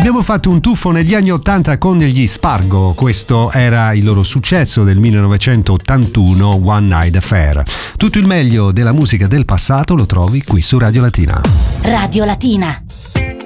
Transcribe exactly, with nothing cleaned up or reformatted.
Abbiamo fatto un tuffo negli anni ottanta con gli Spargo, questo era il loro successo del millenovecentottantuno, One Night Affair. Tutto il meglio della musica del passato lo trovi qui su Radio Latina. Radio Latina.